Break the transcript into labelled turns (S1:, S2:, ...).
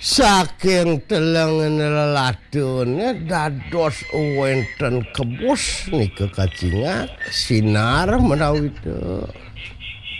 S1: saking telengan leladunnya dados wenten kebus nih kekacingan sinar menawi itu